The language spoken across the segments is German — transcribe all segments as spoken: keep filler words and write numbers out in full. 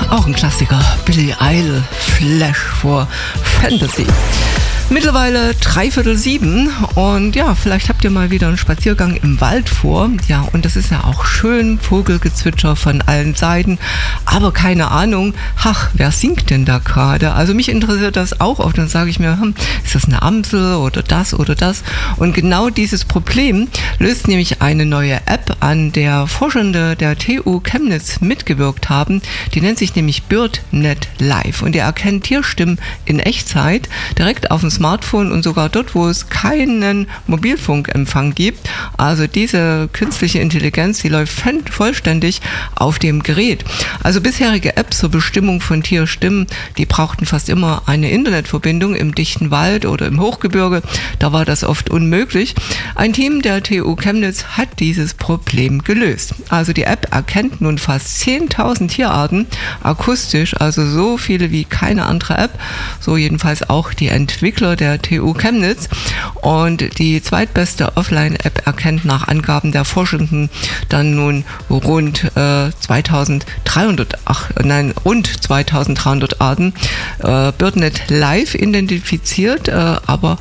Auch ein Klassiker, Billy Idol, Flash for Fantasy. Mittlerweile dreiviertel sieben und ja, vielleicht habt ihr mal wieder einen Spaziergang im Wald vor. Ja, und das ist ja auch schön, Vogelgezwitscher von allen Seiten, aber keine Ahnung, ach, wer singt denn da gerade? Also mich interessiert das auch oft, dann sage ich mir, hm, ist das eine Amsel oder das oder das? Und genau dieses Problem löst nämlich eine neue App, an der Forschende der T U Chemnitz mitgewirkt haben. Die nennt sich nämlich BirdNet Live und die erkennt Tierstimmen in Echtzeit direkt auf dem Smartphone und sogar dort, wo es keinen Mobilfunkempfang gibt. Also diese künstliche Intelligenz, die läuft vollständig auf dem Gerät. Also bisherige Apps zur Bestimmung von Tierstimmen, die brauchten fast immer eine Internetverbindung im dichten Wald oder im Hochgebirge. Da war das oft unmöglich. Ein Team der T U Chemnitz hat dieses Problem gelöst. Also die App erkennt nun fast zehntausend Tierarten akustisch, also so viele wie keine andere App. So jedenfalls auch die Entwickler der T U Chemnitz, und die zweitbeste Offline-App erkennt nach Angaben der Forschenden dann nun rund äh, zweitausenddreihundert, ach, nein, rund zweitausenddreihundert Arten. Äh, BirdNet Live identifiziert äh, aber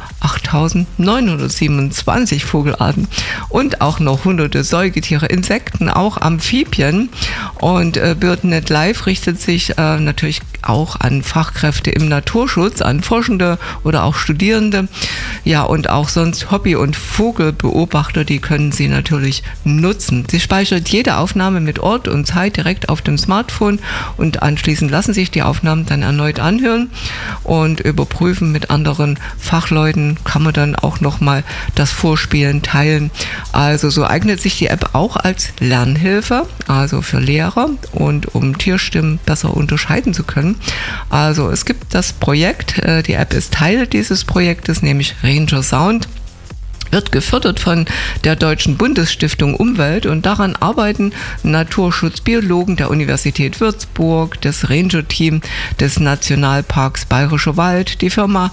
achttausendneunhundertsiebenundzwanzig Vogelarten und auch noch hunderte Säugetiere, Insekten, auch Amphibien. Und äh, BirdNet Live richtet sich äh, natürlich auch an Fachkräfte im Naturschutz, an Forschende oder auch Studierende, ja, und auch sonst Hobby- und Vogelbeobachter, die können sie natürlich nutzen. Sie speichert jede Aufnahme mit Ort und Zeit direkt auf dem Smartphone und anschließend lassen sich die Aufnahmen dann erneut anhören und überprüfen mit anderen Fachleuten, kann man dann auch nochmal das Vorspielen teilen. Also so eignet sich die App auch als Lernhilfe, also für Lehrer und um Tierstimmen besser unterscheiden zu können. Also es gibt das Projekt, die App ist Teil dieses Projektes, nämlich Ranger Sound, wird gefördert von der Deutschen Bundesstiftung Umwelt, und daran arbeiten Naturschutzbiologen der Universität Würzburg, das Ranger-Team des Nationalparks Bayerischer Wald, die Firma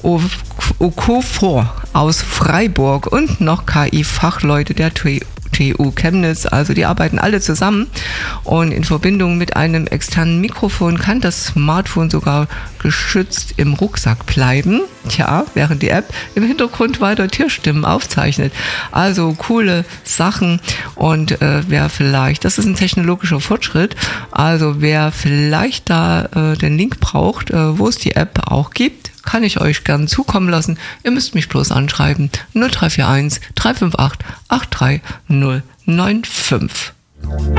Ocofor aus Freiburg und noch K I-Fachleute der T U Chemnitz. Also die arbeiten alle zusammen, und in Verbindung mit einem externen Mikrofon kann das Smartphone sogar geschützt im Rucksack bleiben. Tja, während die App im Hintergrund weiter Tierstimmen aufzeichnet. Also coole Sachen, und äh, wer vielleicht, das ist ein technologischer Fortschritt, also wer vielleicht da äh, den Link braucht, äh, wo es die App auch gibt, kann ich euch gern zukommen lassen. Ihr müsst mich bloß anschreiben. null drei vier eins drei fünf acht acht drei null neun fünf.